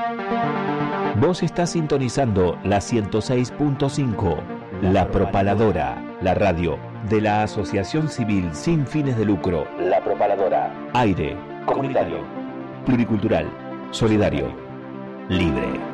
Vos estás sintonizando la 106.5, La Propaladora, la radio de la Asociación Civil Sin Fines de Lucro. La Propaladora. Aire, comunitario, pluricultural, solidario, libre.